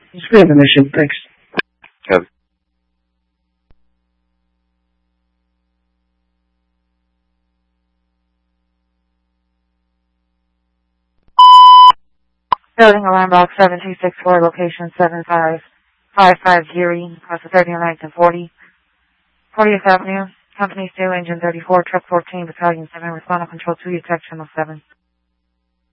Just for information, thanks. Yep. Building alarm box 7264, location 7555 Geary, across the 39th and 40th Avenue. Company 2, Engine 34, Truck 14, Battalion 7, respond on control 2, you text channel 7.